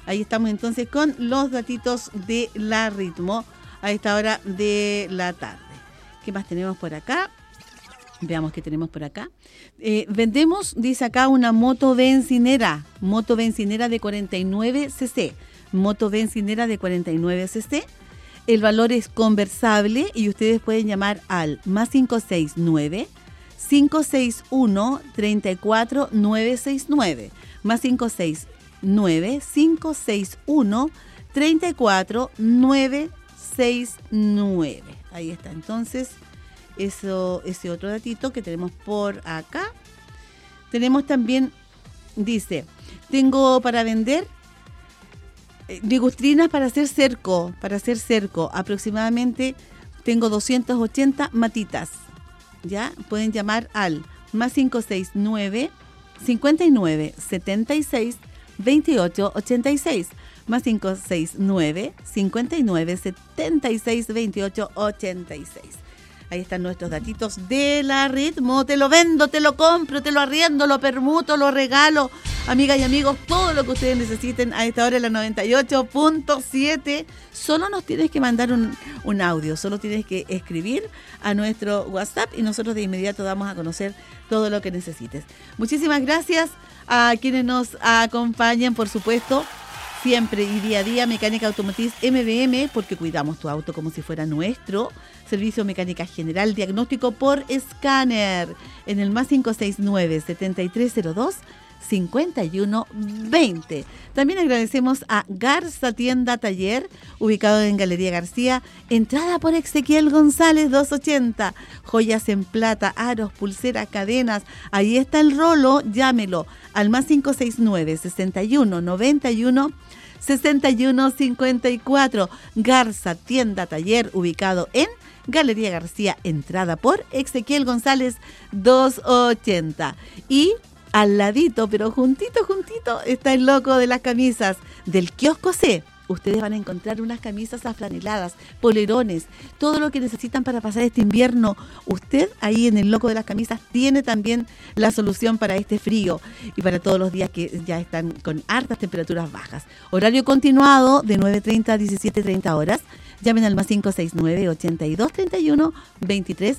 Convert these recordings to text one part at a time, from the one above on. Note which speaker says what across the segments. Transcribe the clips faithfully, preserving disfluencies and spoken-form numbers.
Speaker 1: Ahí estamos entonces con los datitos de la Ritmo a esta hora de la tarde. ¿Qué más tenemos por acá? Veamos qué tenemos por acá. Eh, vendemos, dice acá, una moto bencinera. Moto bencinera de cuarenta y nueve cc. Moto bencinera de cuarenta y nueve cc. El valor es conversable y ustedes pueden llamar al más cinco seis nueve, cinco seis uno, tres cuatro nueve seis nueve. Más cinco seis nueve, cinco seis uno, tres cuatro nueve seis nueve. Ahí está, entonces, eso, ese otro datito que tenemos por acá. Tenemos también, dice, tengo para vender ligustrinas para hacer cerco, para hacer cerco. Aproximadamente tengo doscientas ochenta matitas. ¿Ya? Pueden llamar al más cinco seis nueve, cincuenta y nueve, setenta y seis, veintiocho ochenta y seis. Más cinco seis nueve, cincuenta y nueve, setenta y seis, veintiocho ochenta y seis. Ahí están nuestros datitos de la Ritmo. Te lo vendo, te lo compro, te lo arriendo, lo permuto, lo regalo. Amigas y amigos, todo lo que ustedes necesiten a esta hora en la noventa y ocho punto siete. Solo nos tienes que mandar un, un audio, solo tienes que escribir a nuestro WhatsApp y nosotros de inmediato damos a conocer todo lo que necesites. Muchísimas gracias a quienes nos acompañan, por supuesto, siempre y día a día. Mecánica Automotriz M B M, porque cuidamos tu auto como si fuera nuestro. Servicio Mecánica General, diagnóstico por escáner, en el más cinco seis nueve, setenta y tres cero dos, cincuenta y uno veinte. También agradecemos a Garza Tienda Taller, ubicado en Galería García, entrada por Ezequiel González doscientos ochenta. Joyas en plata, aros, pulseras, cadenas. Ahí está el rolo, llámelo al más cinco seis nueve, sesenta y uno, noventa y uno, sesenta y uno cincuenta y cuatro. Garza Tienda Taller, ubicado en Galería García, entrada por Ezequiel González doscientos ochenta. Y al ladito, pero juntito, juntito, está el loco de las camisas del Kiosco C. Ustedes van a encontrar unas camisas afraneladas, polerones, todo lo que necesitan para pasar este invierno. Usted ahí en el loco de las camisas tiene también la solución para este frío y para todos los días que ya están con hartas temperaturas bajas. Horario continuado de nueve treinta a diecisiete treinta horas. Llamen al más cinco seis nueve, ochenta y dos, treinta y uno, veintitrés,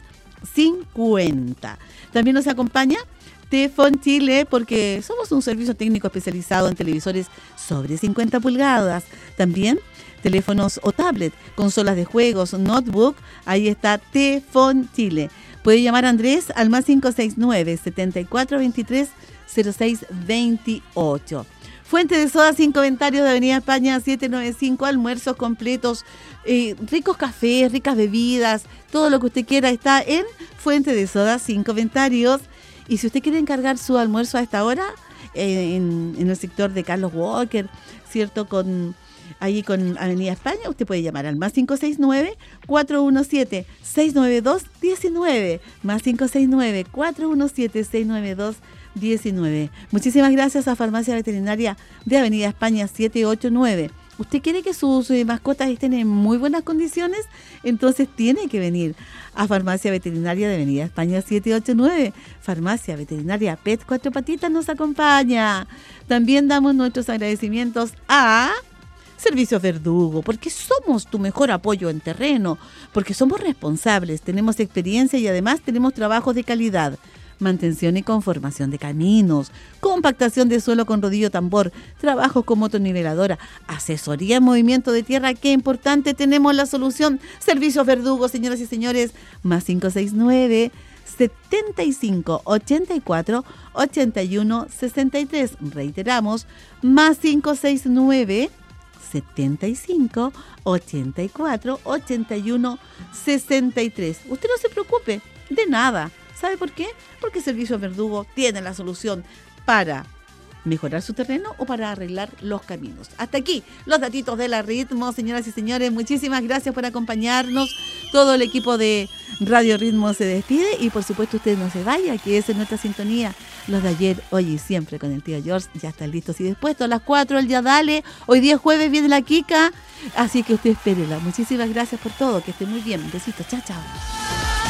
Speaker 1: cincuenta. También nos acompaña Tefon Chile, porque somos un servicio técnico especializado en televisores sobre cincuenta pulgadas. También teléfonos o tablet, consolas de juegos, notebook. Ahí está Tefon Chile. Puede llamar a Andrés al más cinco seis nueve, setenta y cuatro, veintitrés, cero seis veintiocho. Fuente de Soda sin comentarios de Avenida España setecientos noventa y cinco, almuerzos completos, eh, ricos cafés, ricas bebidas, todo lo que usted quiera está en Fuente de Soda sin comentarios. Y si usted quiere encargar su almuerzo a esta hora, eh, en, en el sector de Carlos Walker, ¿cierto? Con ahí con Avenida España, usted puede llamar al más cinco seis nueve, cuatro uno siete, seis nueve dos, uno nueve, más cinco seis nueve, cuatro uno siete, seis nueve dos, diecinueve. Muchísimas gracias a Farmacia Veterinaria de Avenida España setecientos ochenta y nueve. ¿Usted quiere que sus eh, mascotas estén en muy buenas condiciones? Entonces tiene que venir a Farmacia Veterinaria de Avenida España setecientos ochenta y nueve. Farmacia Veterinaria Pet Cuatro Patitas nos acompaña. También damos nuestros agradecimientos a Servicios Verdugo, porque somos tu mejor apoyo en terreno, porque somos responsables, tenemos experiencia y además tenemos trabajos de calidad. Mantención y conformación de caminos, compactación de suelo con rodillo tambor, trabajos con motoniveladora, asesoría en movimiento de tierra. Qué importante, tenemos la solución. Servicios Verdugo, señoras y señores, más cinco seis nueve, setenta y cinco, ochenta y cuatro, ochenta y uno, sesenta y tres. Reiteramos, más cinco seis nueve, setenta y cinco, ochenta y cuatro, ochenta y uno, sesenta y tres. Usted no se preocupe de nada. ¿Sabe por qué? Porque Servicios Verdugo tiene la solución para mejorar su terreno o para arreglar los caminos. Hasta aquí los datitos de la Ritmo, señoras y señores. Muchísimas gracias por acompañarnos. Todo el equipo de Radio Ritmo se despide y por supuesto usted no se vaya, que es en nuestra sintonía. Los de ayer, hoy y siempre con el tío George ya están listos y dispuestos. A las cuatro el Ya Dale. Hoy día jueves viene la Kika, así que usted espérela. Muchísimas gracias por todo. Que esté muy bien. Besitos. Chao, chao.